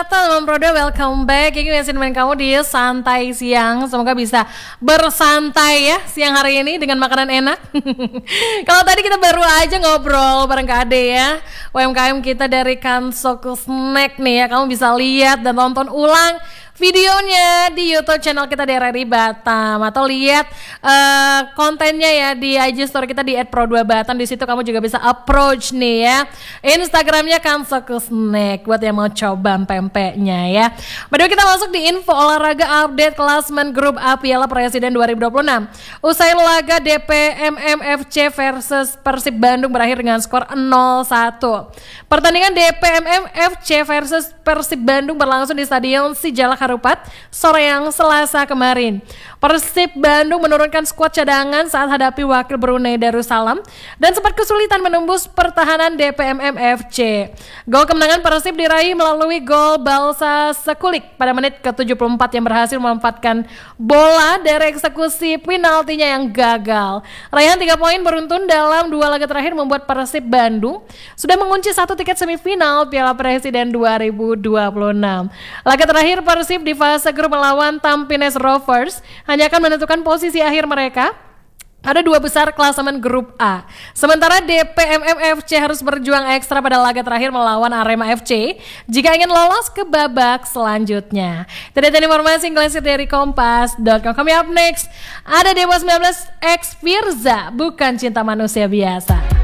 teman Prodo, welcome back. Ini masih dengan kamu di Santai Siang. Semoga bisa bersantai ya siang hari ini dengan makanan enak. Kalau tadi kita baru aja ngobrol bareng Kak Ade ya, UMKM kita dari Kansoku Snack nih ya. Kamu bisa lihat dan tonton ulang videonya di YouTube channel kita di RRI Batam, atau lihat kontennya ya di IG story kita di @pro2batam. Di situ kamu juga bisa approach nih ya Instagramnya Kansoku Snack buat yang mau coba pempeknya ya. By the way, kita masuk di info olahraga update klasmen grup A Piala Presiden 2026. Usai laga DPMM FC versus Persib Bandung berakhir dengan skor 0-1. Pertandingan DPMM FC versus Persib Bandung berlangsung di Stadion Sijalak Harupat sore yang Selasa kemarin. Persib Bandung menurunkan skuad cadangan saat hadapi wakil Brunei Darussalam dan sempat kesulitan menembus pertahanan DPMM FC. Gol kemenangan Persib diraih melalui gol Balsa Sekulik pada menit ke-74 yang berhasil memanfaatkan bola dari eksekusi penaltinya yang gagal. Raihan 3 poin beruntun dalam 2 laga terakhir membuat Persib Bandung sudah mengunci 1 tiket semifinal Piala Presiden 2026. Laga terakhir Persib di fase grup melawan Tampines Rovers hanya akan menentukan posisi akhir mereka. Ada 2 besar klasemen grup A. Sementara DPMM FC harus berjuang ekstra pada laga terakhir melawan Arema FC jika ingin lolos ke babak selanjutnya. Tidak informasi yang dari Kompas.com. Kami up next ada Dewa 19 X Firza, bukan cinta manusia biasa.